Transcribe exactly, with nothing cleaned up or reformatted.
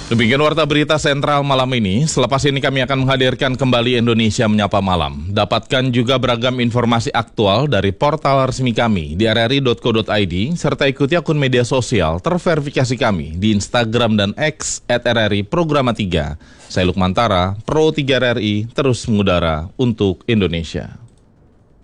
Demikian Warta Berita Sentral malam ini. Selepas ini kami akan menghadirkan kembali Indonesia Menyapa Malam. Dapatkan juga beragam informasi aktual dari portal resmi kami di r r i dot co dot i d serta ikuti akun media sosial terverifikasi kami di Instagram dan X at r r i programa tiga. Saya Lukmantara, Pro tiga R R I, terus mengudara untuk Indonesia.